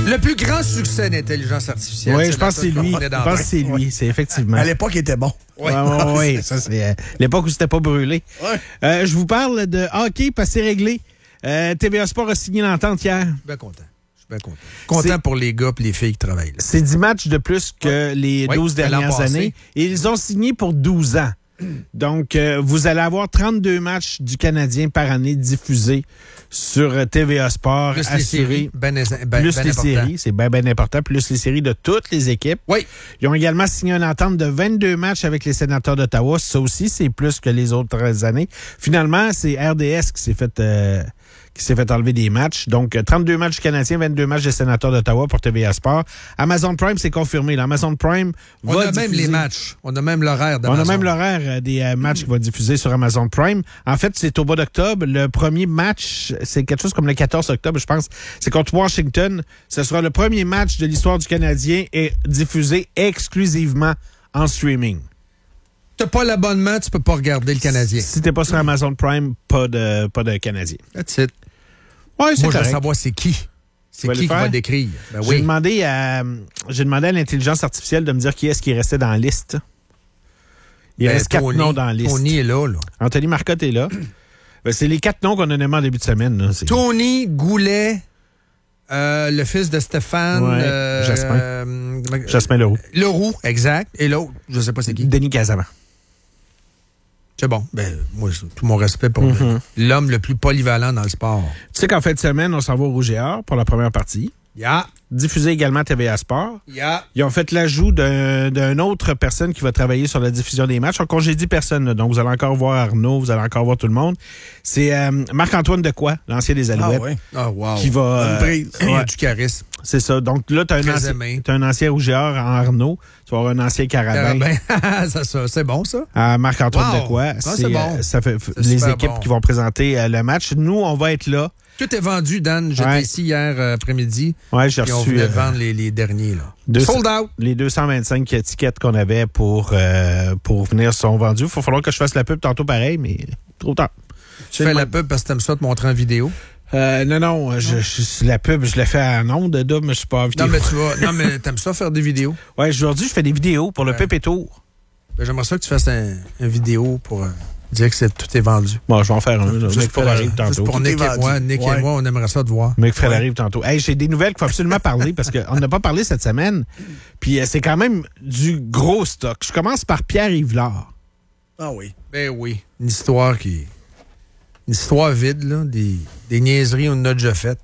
Le plus grand succès d'intelligence artificielle. Oui, je pense que c'est lui. Je pense que c'est lui. C'est effectivement. À l'époque, il était bon. Oui, ça, c'est l'époque où c'était pas brûlé. Ouais. Je vous parle de hockey parce que c'est réglé. TVA Sport a signé l'entente hier. Je suis bien content. Content pour les gars et les filles qui travaillent. Là. C'est 10 matchs de plus que les 12 dernières années. Et ils ont signé pour 12 ans. Donc, vous allez avoir 32 matchs du Canadien par année diffusés sur TVA Sport. Plus les séries, plus les séries, c'est bien important. Plus les séries de toutes les équipes. Oui. Ils ont également signé une entente de 22 matchs avec les Sénateurs d'Ottawa. Ça aussi, c'est plus que les autres années. Finalement, c'est RDS qui s'est fait enlever des matchs. Donc, 32 matchs du Canadien, 22 matchs des Sénateurs d'Ottawa pour TVA Sport. Amazon Prime, c'est confirmé. Là. Amazon Prime va On a diffuser... même les matchs. On a même l'horaire d'Amazon. On a même l'horaire des matchs qui va diffuser sur Amazon Prime. En fait, c'est au mois d'octobre. Le premier match, c'est quelque chose comme le 14 octobre, je pense. C'est contre Washington. Ce sera le premier match de l'histoire du Canadien et diffusé exclusivement en streaming. T'as pas l'abonnement, tu peux pas regarder le Canadien. Si t'es pas sur Amazon Prime, pas de Canadien. That's it. Ouais, c'est moi, je veux correct. savoir c'est qui. C'est qui va décrire. Ben oui. J'ai demandé à l'intelligence artificielle de me dire qui est-ce qui restait dans la liste. Il reste 4 noms dans la liste. Tony est là. Anthony Marcotte est là. C'est les 4 noms qu'on a nommés en début de semaine. Là. Tony Goulet, le fils de Stéphane. Jasmin Leroux. Leroux, exact. Et l'autre, je sais pas c'est qui. Denis Casavant. C'est bon. Ben, moi, tout mon respect pour l'homme le plus polyvalent dans le sport. Tu sais qu'en fin de semaine, on s'en va au Rouge et Or pour la première partie. Diffusé également à TVA Sport. Ils ont fait l'ajout d'une autre personne qui va travailler sur la diffusion des matchs. On congédie personne, là. Donc vous allez encore voir Arnaud, vous allez encore voir tout le monde. C'est Marc-Antoine Decoy, l'ancien des Alouettes. Wow. Qui va... Il a du charisme. C'est ça. Donc là, tu as un ancien Rouge et Or en Arnaud. Tu vas avoir un ancien Carabin. C'est bon, ça. Marc-Antoine Decoy. C'est bon. Ça fait les équipes qui vont présenter le match. Nous, on va être là. Tout est vendu, Dan. J'étais ici hier après-midi. Oui, j'ai reçu. On voulait vendre les derniers. Là. Sold out. Les 225 étiquettes qu'on avait pour venir sont vendues. Il va falloir que je fasse la pub tantôt pareil, mais trop tard. Tu fais la pub parce que t'aimes ça te montrer en vidéo? Non. La pub, je l'ai fait en ondes, mais je suis pas en vidéo. Non, mais t'aimes ça faire des vidéos? Oui, aujourd'hui, je fais des vidéos pour le Pépé Tour. Ben, j'aimerais ça que tu fasses une vidéo pour dire que tout est vendu. Bon, je vais en faire un. Juste pour arrive tantôt. Juste pour Nick et moi, on aimerait ça te voir. Mec Fred arrive tantôt. Hey, j'ai des nouvelles qu'il faut absolument parler parce qu'on n'a pas parlé cette semaine. Puis c'est quand même du gros stock. Je commence par Pierre Yvelard. Ah oui. Ben oui. Une histoire vide, là. Des niaiseries on en a déjà faites.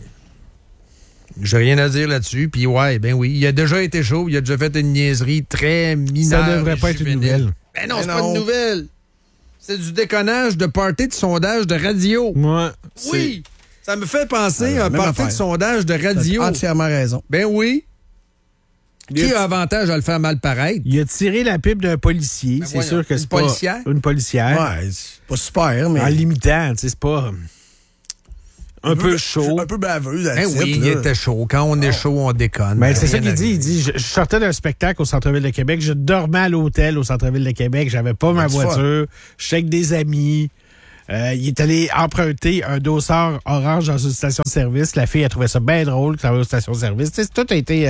J'ai rien à dire là-dessus. Puis ben oui. Il a déjà été chaud. Il a déjà fait une niaiserie très mineure. Ça devrait pas être une nouvelle. Ben non, c'est pas une nouvelle. C'est du déconnage de party de sondage de radio. Moi, oui. Ça me fait penser à un party de sondage de radio. Tu as entièrement raison. Ben oui. Qui a avantage à le faire mal paraître? Il a tiré la pipe d'un policier. C'est sûr que c'est pas... Une policière. Ouais, c'est pas super, mais... En limitant, tu sais, c'est pas... Un peu chaud. Un peu baveuse. Oui, il était chaud. Quand on est chaud, on déconne. Ben, c'est ça qu'il dit. Il dit, je sortais d'un spectacle au centre-ville de Québec, je dormais à l'hôtel au centre-ville de Québec, j'avais pas ma voiture, j'étais avec des amis. Il est allé emprunter un dossard orange dans une station-service. La fille a trouvé ça bien drôle que ça va aux stations-service. Tu sais, tout a été...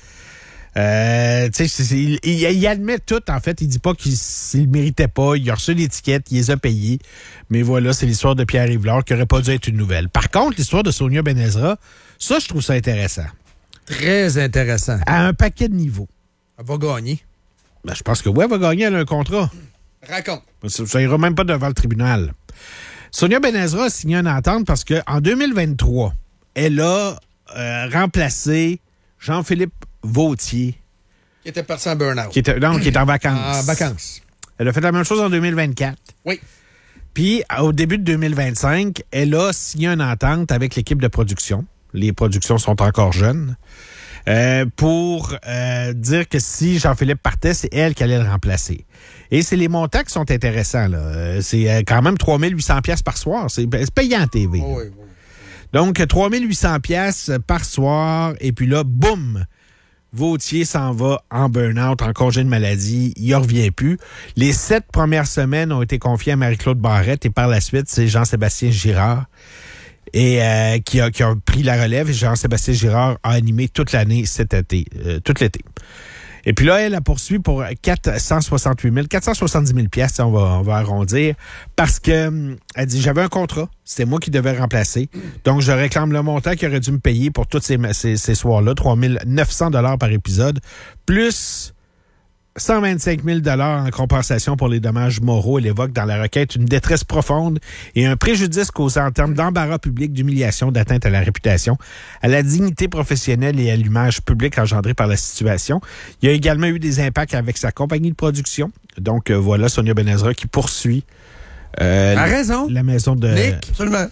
il admet tout, en fait. Il dit pas qu'il ne méritait pas. Il a reçu l'étiquette, il les a payés. Mais voilà, c'est l'histoire de Pierre Yvelard qui aurait pas dû être une nouvelle. Par contre, l'histoire de Sonia Benezra, ça, je trouve ça intéressant. Très intéressant. À un paquet de niveaux. Elle va gagner. Ben, je pense que oui, elle va gagner. Elle a un contrat. Raconte. Ça ira même pas devant le tribunal. Sonia Benezra a signé une entente parce qu'en 2023, elle a remplacé Jean-Philippe Vautier. Qui était parti en burn-out. Qui est en vacances. En vacances. Elle a fait la même chose en 2024. Oui. Puis, au début de 2025, elle a signé une entente avec l'équipe de production. Les productions sont encore jeunes. Pour dire que si Jean-Philippe partait, c'est elle qui allait le remplacer. Et c'est les montants qui sont intéressants, là. C'est quand même 3 800 $ par soir. C'est payant en TV. Oh, oui. Donc, 3 800 $ par soir. Et puis là, boum! Vautier s'en va en burn-out, en congé de maladie. Il ne revient plus. Les 7 premières semaines ont été confiées à Marie-Claude Barrette et par la suite, c'est Jean-Sébastien Girard. et qui a pris la relève. Et Jean-Sébastien Girard a animé toute l'année cet été, tout l'été. Et puis là, elle a poursuivi pour 470 000 pièces, on va arrondir, parce que elle dit, j'avais un contrat, c'était moi qui devais remplacer, donc je réclame le montant qu'il aurait dû me payer pour tous ces soirs-là, 3 900 $ par épisode, plus 125 000 $ en compensation pour les dommages moraux. Elle évoque dans la requête une détresse profonde et un préjudice causé en termes d'embarras public, d'humiliation, d'atteinte à la réputation, à la dignité professionnelle et à l'image publique engendrée par la situation. Il y a également eu des impacts avec sa compagnie de production. Donc voilà, Sonia Benezra qui poursuit raison. La maison de... Nick, absolument.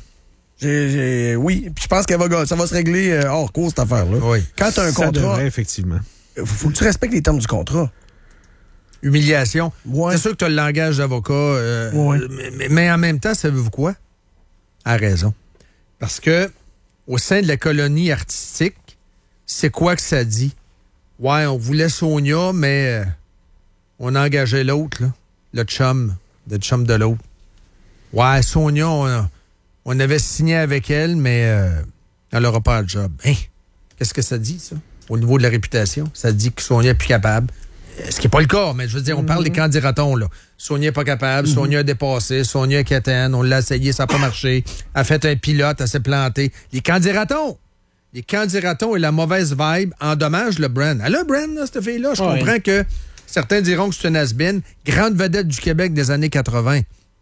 Oui, puis je pense que ça va se régler hors cours, cette affaire-là. Oui. Quand tu as un Ça contrat, devrait, effectivement. faut que tu respectes les termes du contrat. Humiliation. Ouais. C'est sûr que tu as le langage d'avocat, Ouais. mais en même temps, savez-vous quoi? A raison. Parce que au sein de la colonie artistique, c'est quoi que ça dit? Ouais, on voulait Sonia, mais on a engagé l'autre, là, le chum de l'autre. Ouais, Sonia, on avait signé avec elle, mais elle n'aura pas le job. Hein? Qu'est-ce que ça dit, ça? Au niveau de la réputation, ça dit que Sonia est plus capable. Ce qui n'est pas le cas, mais je veux dire, on parle des candidatons, là. Sonia n'est pas capable, Sonia a dépassé, Sonia est quétaine, on l'a essayé, ça n'a pas marché. Elle a fait un pilote, elle s'est plantée. Les candidatons et la mauvaise vibe endommagent le brand. Elle a un brand, là, cette fille-là. Je comprends que certains diront que c'est une has-been. Grande vedette du Québec des années 80,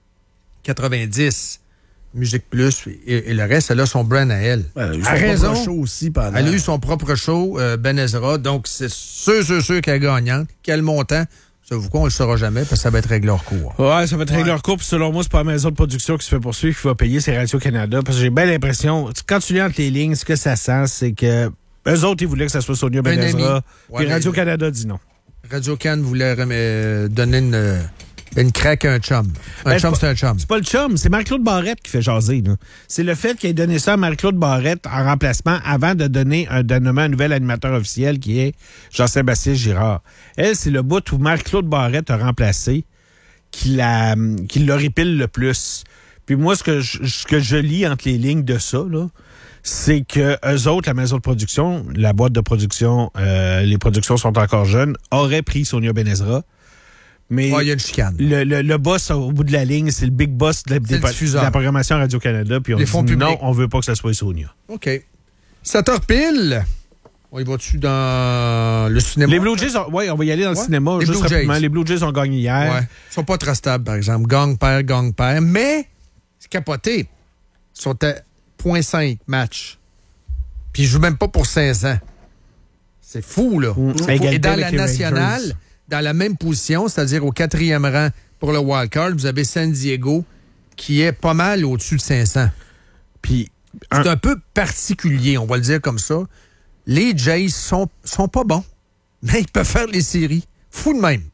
90. Musique Plus et le reste, elle a son brand à elle. Elle a raison. Show aussi pendant... Elle a eu son propre show, Benezra, donc c'est sûr qu'elle est gagnante. Quel montant? Savez-vous quoi, on le saura jamais parce que ça va être réglé hors cours. Ouais, ça va être réglé hors cours. Puis selon moi, c'est pas la maison de production qui se fait poursuivre qui va payer, c'est Radio-Canada. Parce que j'ai bien l'impression, quand tu lis entre les lignes, ce que ça sent, c'est que eux autres, ils voulaient que ça soit Sonia Benezra. Puis Radio-Canada dit non. Radio-Can voulait donner une craque à un chum. Un chum, c'est un chum. C'est pas le chum, c'est Marie-Claude Barrette qui fait jaser. Là. C'est le fait qu'il ait donné ça à Marie-Claude Barrette en remplacement avant de nommer un nouvel animateur officiel qui est Jean-Sébastien Girard. Elle, c'est le bout où Marie-Claude Barrette a remplacé qui l'horripile le plus. Puis moi, ce que je lis entre les lignes de ça, là, c'est que eux autres, la maison de production, la boîte de production, les productions sont encore jeunes, auraient pris Sonia Benezra. Mais il y a une chicane. Le boss au bout de la ligne, c'est le big boss de la programmation Radio-Canada. Puis on dit non, on veut pas que ça soit Sonia. OK. 7h pile. On y va-tu dans le cinéma? Les Blue Jays, oui, on va y aller dans le cinéma. Juste rapidement. Les Blue Jays ont gagné hier. Ouais. Ils sont pas très stables, par exemple. Gang perd. Mais, c'est capoté. Ils sont à 0.5 match. Puis ils jouent même pas pour 500. C'est fou, là. Et dans la nationale... Dans la même position, c'est-à-dire au 4e rang pour le wildcard, vous avez San Diego qui est pas mal au-dessus de 500. Puis c'est un peu particulier, on va le dire comme ça. Les Jays sont pas bons, mais ils peuvent faire les séries. Fou de même.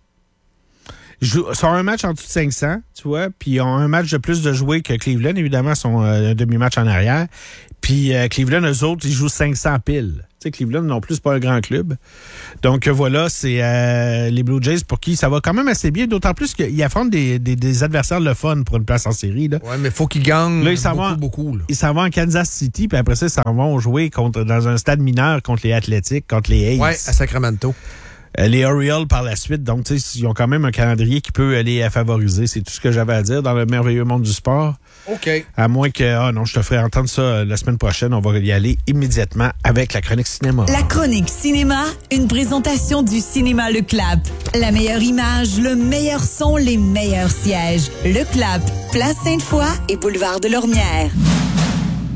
Ils ont un match en dessous de 500, tu vois, puis ils ont un match de plus de jouer que Cleveland, évidemment, sont un demi-match en arrière. Puis Cleveland, eux autres, ils jouent 500 piles. Tu sais, Cleveland non plus, c'est pas un grand club. Donc voilà, c'est les Blue Jays pour qui ça va quand même assez bien, d'autant plus qu'ils affrontent des adversaires le fun pour une place en série. Là. Ouais, mais il faut qu'ils gagnent beaucoup. Là. Ils s'en vont en Kansas City, puis après ça, ils s'en vont jouer dans un stade mineur contre les Athletics, contre les A's. Ouais, à Sacramento. Les Orioles par la suite. Donc, tu sais, ils ont quand même un calendrier qui peut aller favoriser. C'est tout ce que j'avais à dire dans le merveilleux monde du sport. OK. À moins que, je te ferai entendre ça la semaine prochaine. On va y aller immédiatement avec la chronique cinéma. La chronique cinéma, une présentation du cinéma Le Clap. La meilleure image, le meilleur son, les meilleurs sièges. Le Clap, Place Sainte-Foy et Boulevard de Lormière.